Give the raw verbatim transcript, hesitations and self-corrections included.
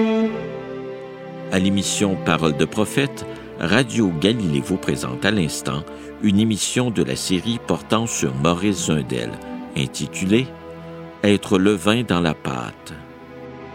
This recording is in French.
À l'émission Paroles de prophète, Radio Galilée vous présente à l'instant une émission de la série portant sur Maurice Zundel, intitulée « Être le vin dans la pâte ».